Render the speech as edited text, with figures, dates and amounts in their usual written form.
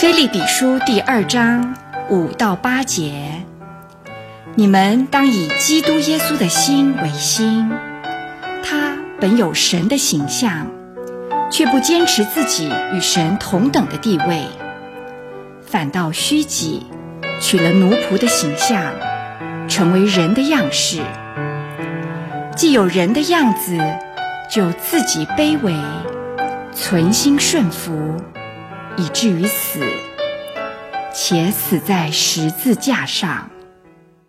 腓立比书第2章5到8节，你们当以基督耶稣的心为心，他本有神的形象，却不坚持自己与神同等的地位，反倒虚己，取了奴仆的形象，成为人的样式。既有人的样子，就自己卑微，存心顺服，以至于死，且死在十字架上。